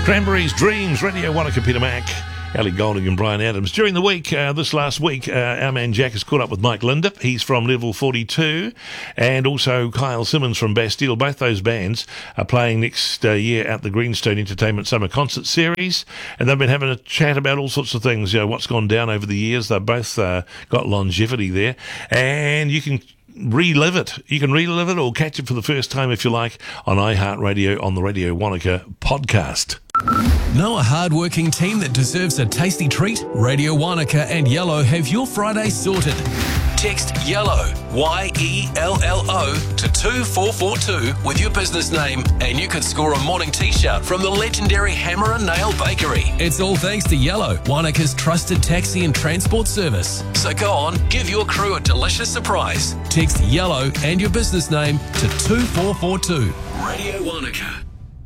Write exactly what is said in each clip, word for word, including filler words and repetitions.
Cranberries, Dreams, Radio Wanaka, Peter Mack, Ali Golding and Brian Adams. During the week, uh, this last week, uh, our man Jack has caught up with Mike Linder. He's from Level forty-two, and also Kyle Simmons from Bastille. Both those bands are playing next uh, year at the Greenstone Entertainment Summer Concert Series, and they've been having a chat about all sorts of things, you know, what's gone down over the years. They've both uh, got longevity there, and you can relive it. You can relive it or catch it for the first time, if you like, on iHeartRadio on the Radio Wanaka podcast. Know a hard-working team that deserves a tasty treat? Radio Wanaka and Yellow have your Friday sorted. Text YELLOW, Y E L L O, to two four four two with your business name, and you could score a morning t-shirt from the legendary Hammer and Nail Bakery. It's all thanks to Yellow, Wanaka's trusted taxi and transport service. So go on, give your crew a delicious surprise. Text YELLOW and your business name to two four four two. Radio Wanaka.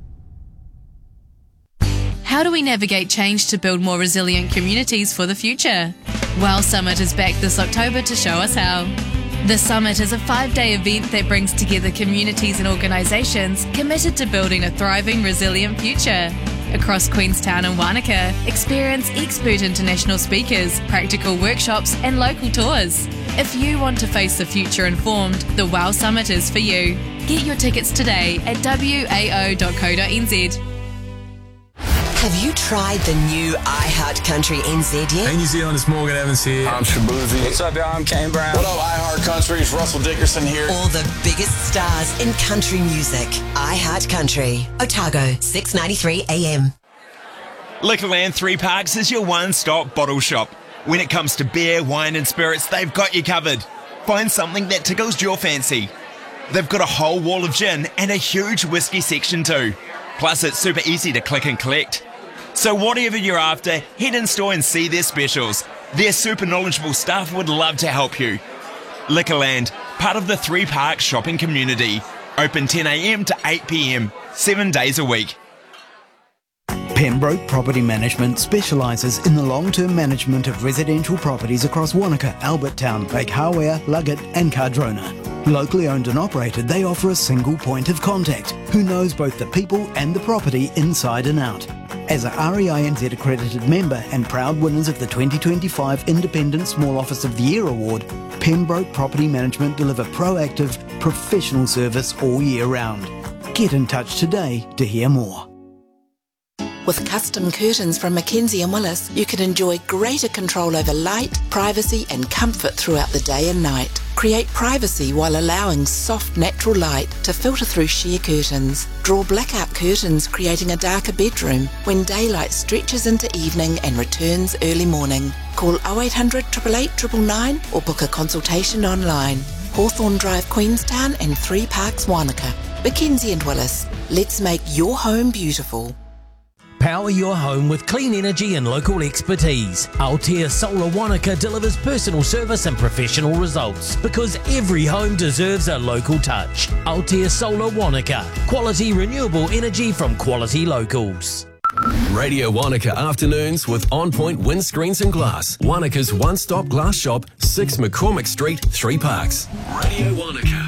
How do we navigate change to build more resilient communities for the future? WOW Summit is back this October to show us how. The Summit is a five-day event that brings together communities and organisations committed to building a thriving, resilient future. Across Queenstown and Wanaka, experience expert international speakers, practical workshops and local tours. If you want to face the future informed, the WOW Summit is for you. Get your tickets today at w a o dot co dot n z. Have you tried the new iHeart Country N Z yet? Hey New Zealand, it's Morgan Evans here. I'm Shabuzi. What's up, y'all? I'm Kane Brown. What up, iHeart Country? It's Russell Dickerson here. All the biggest stars in country music. iHeart Country. Otago, six ninety-three A M. Liquorland Three Parks is your one-stop bottle shop. When it comes to beer, wine and spirits, they've got you covered. Find something that tickles your fancy. They've got a whole wall of gin and a huge whiskey section too. Plus, it's super easy to click and collect. So whatever you're after, head in store and see their specials. Their super knowledgeable staff would love to help you. Liquorland, part of the Three Parks shopping community. Open ten a m to eight p m, seven days a week. Pembroke Property Management specialises in the long-term management of residential properties across Wanaka, Albertown, Lake Hawea, Luggett and Cardrona. Locally owned and operated, they offer a single point of contact who knows both the people and the property inside and out. As a R E I N Z accredited member and proud winners of the twenty twenty-five Independent Small Office of the Year Award, Pembroke Property Management deliver proactive, professional service all year round. Get in touch today to hear more. With custom curtains from Mackenzie and Willis, you can enjoy greater control over light, privacy and comfort throughout the day and night. Create privacy while allowing soft natural light to filter through sheer curtains. Draw blackout curtains, creating a darker bedroom when daylight stretches into evening and returns early morning. Call oh eight hundred, eight eight eight, nine nine nine or book a consultation online. Hawthorne Drive, Queenstown and Three Parks, Wanaka. Mackenzie and Willis. Let's make your home beautiful. Power your home with clean energy and local expertise. Altea Solar Wanaka delivers personal service and professional results because every home deserves a local touch. Altea Solar Wanaka. Quality renewable energy from quality locals. Radio Wanaka afternoons with On Point Windscreens and Glass. Wanaka's one-stop glass shop, six McCormick Street, Three Parks. Radio Wanaka.